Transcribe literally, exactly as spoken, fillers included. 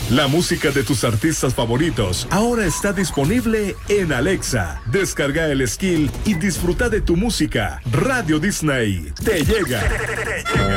La música de tus artistas favoritos ahora está disponible en Alexa. Descarga el skill y disfruta de tu música. Radio Disney te llega.